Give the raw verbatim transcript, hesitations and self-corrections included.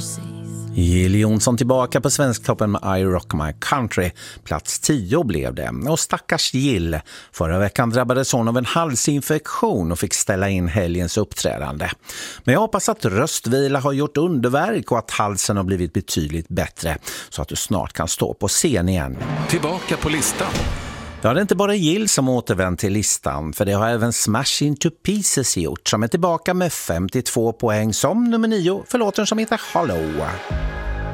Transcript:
Jill Johnson tillbaka på Svensktoppen med I Rock My Country. Plats tio blev det. Och stackars Jill. Förra veckan drabbades hon av en halsinfektion och fick ställa in helgens uppträdande. Men jag hoppas att röstvila har gjort underverk och att halsen har blivit betydligt bättre. Så att du snart kan stå på scen igen. Tillbaka på listan. Ja, det är inte bara Jill som återvänt till listan, för det har även Smash Into Pieces gjort, som är tillbaka med femtiotvå poäng som nummer nio för låten som heter Hollow.